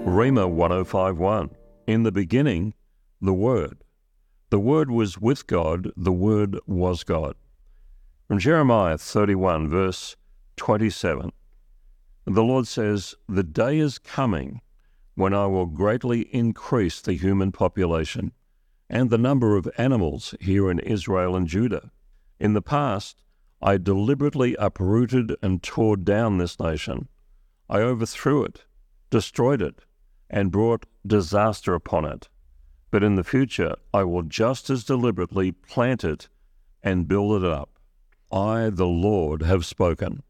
Rhema 1051. In the beginning, the Word. The Word was with God, the Word was God. From Jeremiah 31, verse 27. The Lord says, "The day is coming when I will greatly increase the human population and the number of animals here in Israel and Judah. In the past, I deliberately uprooted and tore down this nation. I overthrew it, destroyed it, and brought disaster upon it. But in the future, I will just as deliberately plant it and build it up. I, the Lord, have spoken."